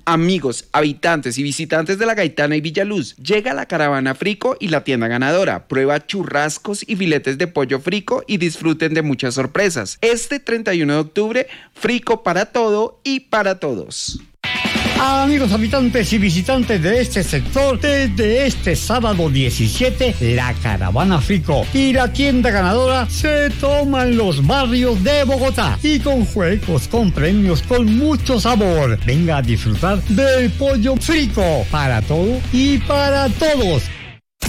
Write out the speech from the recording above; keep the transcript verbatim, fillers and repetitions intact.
Amigos, habitantes y visitantes de La Gaitana y Villaluz, llega la caravana Frico y la tienda ganadora. Prueba churrascos y filetes de pollo Frico y disfruten de muchas sorpresas. Este treinta y uno de octubre, Frico para todo y para todos. Amigos habitantes y visitantes de este sector, desde este sábado diecisiete, la caravana Frico y la tienda ganadora se toman los barrios de Bogotá y con juegos, con premios, con mucho sabor. Venga a disfrutar del pollo Frico para todo y para todos.